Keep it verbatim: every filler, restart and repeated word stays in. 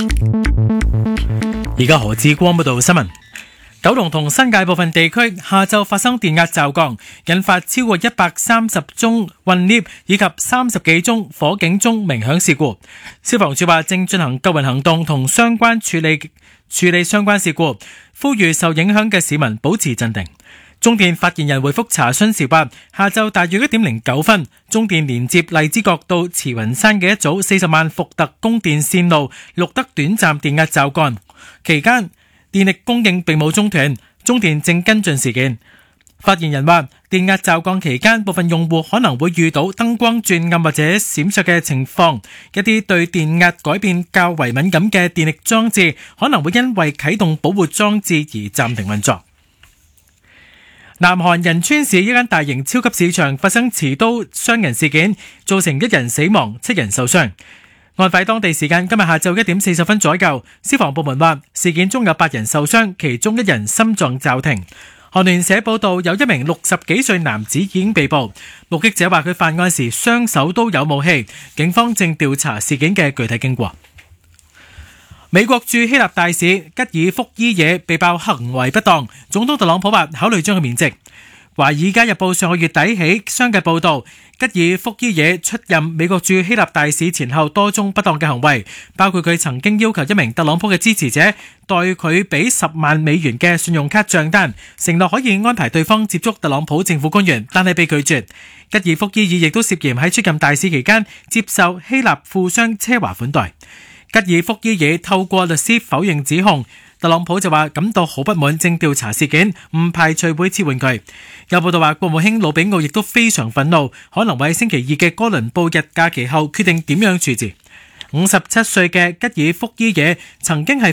而家何志光報道新聞。九龍同新界部分地區下晝發生電壓驟降，引發超過一百三十宗困 𨋢 以及三十幾宗火警鐘鳴響事故。消防處話正進行救援行動同相關處理處理相關事故，呼籲受影響嘅市民保持鎮定。中電發言人回覆查詢時話，下晝大約一點零九分，中電連接荔枝角到慈雲山嘅一組四十萬伏特供電線路錄得短暫電壓驟降，期間電力供應並冇中斷，中電正跟進事件。發言人話，電壓驟降期間，部分用戶可能會遇到燈光轉暗或者閃爍嘅情況，一啲對電壓改變較為敏感嘅電力裝置可能會因為啟動保護裝置而暫停運作。南韓仁川市一間大型超級市場發生持刀傷人事件，造成一人死亡、七人受傷。案發當地時間今日下晝一點四十分左右，消防部門話事件中有八人受傷，其中一人心臟驟停。韓聯社報道，有一名六十幾歲男子已經被捕，目擊者話佢犯案時雙手都有武器，警方正調查事件嘅具體經過。美國駐希臘大使吉爾福伊耶被爆行為不當，總統特朗普話考慮將佢免職。華爾街日報上個月底起相繼報道，吉爾福伊耶出任美國駐希臘大使前後多宗不當嘅行為，包括佢曾經要求一名特朗普嘅支持者代佢俾十萬美元嘅信用卡賬單，承諾可以安排對方接觸特朗普政府官員，但係被拒絕。吉爾福伊耶亦都涉嫌喺出任大使期間接受希臘富商奢華款待。吉爾福伊耶透過律師否認指控，特朗普就話感到好不滿，正調查事件，唔排除會撤換佢。有報道話國務卿魯比奧亦都非常憤怒，可能會喺星期二嘅哥倫布日假期後決定點樣處置。五十七歲嘅吉爾福伊耶曾經係